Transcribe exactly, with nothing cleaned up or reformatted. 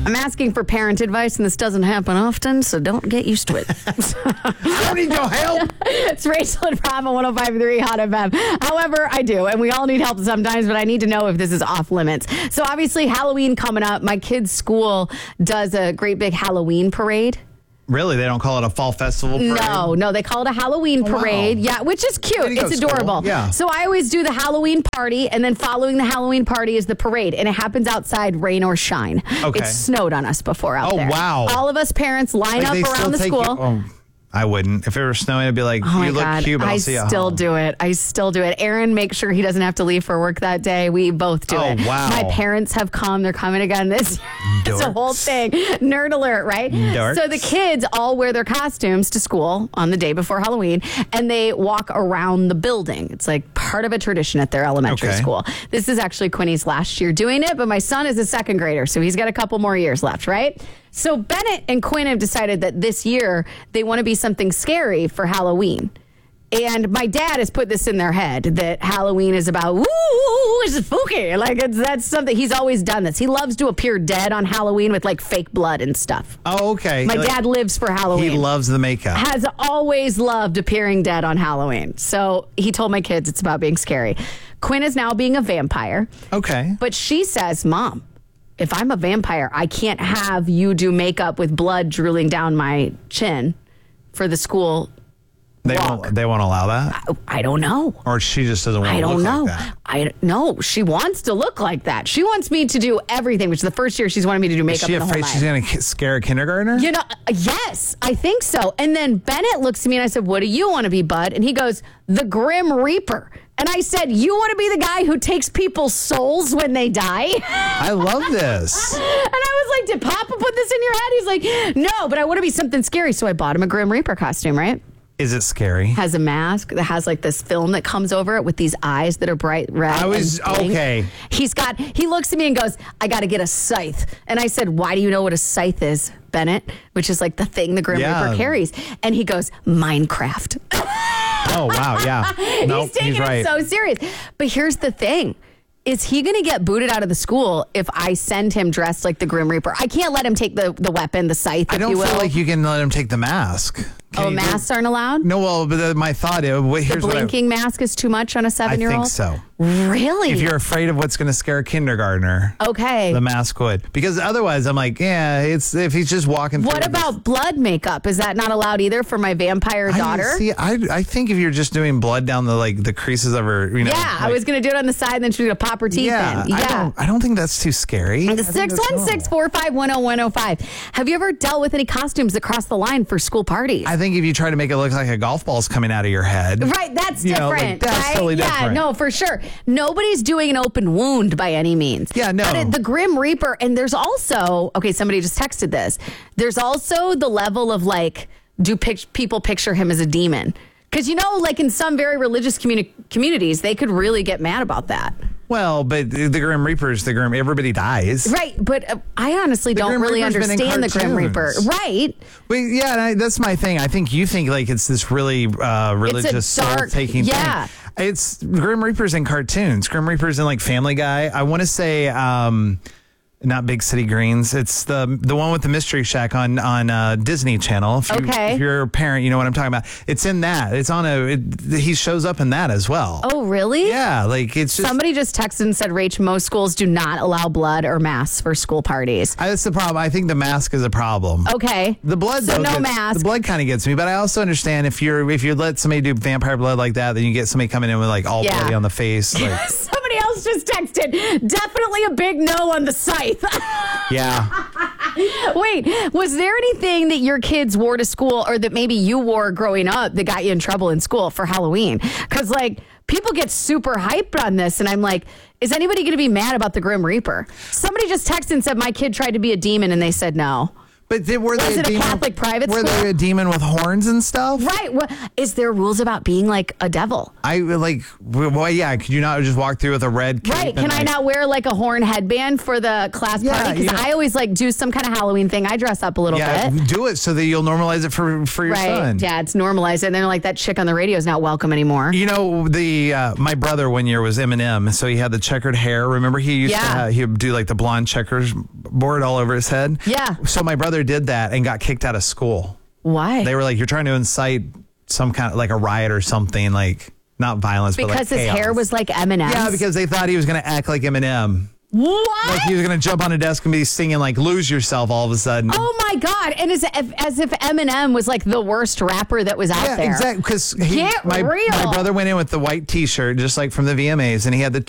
I'm asking for parent advice, and this doesn't happen often, so don't get used to it. I don't need no help. It's Rachel and Bravo one oh five point three Hot F M. However, I do, and we all need help sometimes, but I need to know if this is off limits. So obviously, Halloween coming up. My kids' school does a great big Halloween parade. Really? They don't call it a fall festival parade? No, no, they call it a Halloween Oh, wow. parade. Yeah, which is cute. Video It's school. adorable. Yeah. So I always do the Halloween party, and then following the Halloween party is the parade, and it happens outside, rain or shine. Okay. It snowed on us before out Oh, there. wow. All of us parents line Like, up they still around the take school. you- oh, I wouldn't. If it were snowing, I'd be like, Oh my you look God. cute, but I'll I see you at still home. do it. I still do it. Aaron makes sure he doesn't have to leave for work that day. We both do Oh, it. wow. My parents have come. They're coming again this It's a whole Dorks. thing. Nerd alert, right? Dorks. So the kids all wear their costumes to school on the day before Halloween, and they walk around the building. It's like part of a tradition at their elementary Okay. school. This is actually Quinny's last year doing it, but my son is a second grader, so he's got a couple more years left, right? So Bennett and Quinn have decided that this year they want to be something scary for Halloween. And my dad has put this in their head that Halloween is about, woo, it's spooky. Like, it's, that's something, he's always done this. He loves to appear dead on Halloween with like fake blood and stuff. Oh, okay. My Like, dad lives for Halloween. He loves the makeup. Has always loved appearing dead on Halloween. So he told my kids it's about being scary. Quinn is now being a vampire. Okay. But she says, Mom, if I'm a vampire, I can't have you do makeup with blood drooling down my chin for the school They walk. won't, they won't allow that? I don't know. Or she just doesn't want I to don't look know. like that? I no. She wants to look like that. She wants me to do everything, which is the first year she's wanted me to do Is makeup she in the whole afraid life. she's going to scare a kindergartner? You know, uh, yes, I think so. And then Bennett looks at me and I said, "What do you want to be, bud?" And he goes, "The Grim Reaper." And I said, "You want to be the guy who takes people's souls when they die?" I love this. And I was like, "Did Papa put this in your head?" He's like, "No, but I want to be something scary." So I bought him a Grim Reaper costume, right? Is it scary? Has a mask that has like this film that comes over it with these eyes that are bright red. I was- and blink. okay. He's got, he looks at me and goes, "I got to get a scythe." And I said, "Why do you know what a scythe is, Bennett?" Which is like the thing the Grim Yeah. Reaper carries. And he goes, "Minecraft." Oh, wow. Yeah. Nope, he's taking he's right. it so serious. But here's the thing. Is he going to get booted out of the school if I send him dressed like the Grim Reaper? I can't let him take the, the weapon, the scythe, I if don't you will. feel like you can let him take the mask. Can oh, you do- masks aren't allowed? No, well, but uh, my thought is, well, The here's what I, blinking mask is too much on a I seven-year-old? think so. Really? If you're afraid of what's going to scare a kindergartner, Okay. the mask would. Because otherwise, I'm like, yeah, it's if he's just walking through. What about blood makeup? Is that not allowed either for my vampire I, daughter? See, I, I think if you're just doing blood down the like the creases of her, you know. yeah, I like- was going to do it on the side, and then she was going to pop her teeth Yeah, in. I Yeah. don't, I don't think that's too scary. I think six that's one six, four five one, zero one zero five. Have you ever dealt with any costumes that cross the line for school parties? I think if you try to make it look like a golf ball's coming out of your head. Right, that's You know, like, different. that's right? totally yeah, different. no, for sure. Nobody's doing an open wound by any means. Yeah, no. But it, the Grim Reaper, and there's also, okay, somebody just texted this. There's also the level of like, do pic- people picture him as a demon? Because, you know, like in some very religious communi- communities, they could really get mad about that. Well, but the the Grim Reaper's the Grim. Everybody dies. Right, but uh, I honestly don't Grim really Reaper's been in understand the Grim Reaper. cartoons. Right. But yeah, and I, that's my thing. I think you think like it's this really uh, religious dark- soul-taking yeah. thing. It's Grim Reaper's in cartoons. Grim Reaper's in like Family Guy. I want to say. Um, Not Big City Greens. It's the the one with the Mystery Shack on on uh, Disney Channel. If, you, Okay. if you're a parent, you know what I'm talking about. It's in that. It's on a. It, he shows up in that as well. Oh, really? Yeah, like it's just. Somebody just texted and said, Rach, most schools do not allow blood or masks for school parties. I, that's the problem. I think the mask is a problem. Okay. The blood, So though, no gets- mask. The blood kind of gets me, but I also understand if you're if you let somebody do vampire blood like that, then you get somebody coming in with like all Yeah. bloody on the face. Like, Somebody else just texted, definitely a big no on the scythe. yeah, Wait, was there anything that your kids wore to school or that maybe you wore growing up that got you in trouble in school for Halloween? Because, like, people get super hyped on this, and I'm like, is anybody going to be mad about the Grim Reaper? Somebody just texted and said my kid tried to be a demon, and they said no. But they, were Was they it a demon, Catholic private were school? they a demon with horns and stuff? Right. Well, is there rules about being like a devil? I like, well, yeah. Could you not just walk through with a red cape? Right. and, Can I like- not wear like a horn headband for the class Yeah, party? Because you know- I always like do some kind of Halloween thing. I dress up a little Yeah, bit. do it so that you'll normalize it for for your Right. son. Yeah, it's normalized. And they're like, that chick on the radio is not welcome anymore. You know, the uh, my brother one year was Eminem, so he had the checkered hair. Remember, he used Yeah. to have, he would do like the blonde checkers board all over his head. Yeah. So my brother did that and got kicked out of school. Why? They were like, "You're trying to incite some kind of like a riot or something, like not violence, but like because his chaos." hair was like Eminem's. Yeah, because they thought he was going to act like Eminem. What? Like he was going to jump on a desk and be singing like "Lose Yourself" all of a sudden. Oh my God. And as if, as if Eminem was like the worst rapper that was out Yeah, there. exactly. Because Get my, real. my brother went in with the white T-shirt, just like from the V M As, and he had the